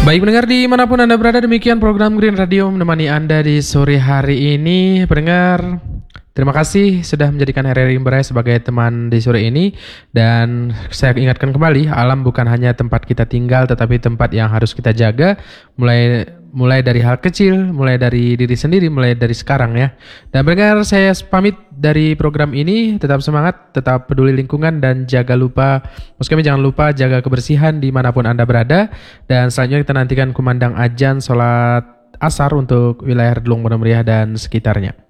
Baik pendengar dimanapun Anda berada, demikian program Green Radio menemani Anda di sore hari ini. Pendengar, terima kasih sudah menjadikan RRI Imbaraya sebagai teman di sore ini. Dan saya ingatkan kembali, alam bukan hanya tempat kita tinggal, tetapi tempat yang harus kita jaga. Mulai dari hal kecil, mulai dari diri sendiri, mulai dari sekarang ya. Dan pendengar, saya pamit dari program ini. Tetap semangat, tetap peduli lingkungan, dan jangan lupa jaga kebersihan dimanapun Anda berada. Dan selanjutnya kita nantikan kumandang azan sholat asar untuk wilayah Redlung Meriah dan sekitarnya.